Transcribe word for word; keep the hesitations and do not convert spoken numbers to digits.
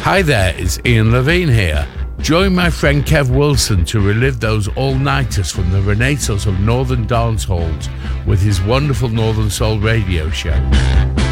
Hi there, it's Ian Levine here. Join my friend Kev Wilson to relive those all-nighters from the renaissance of Northern dance halls with his wonderful Northern Soul radio show.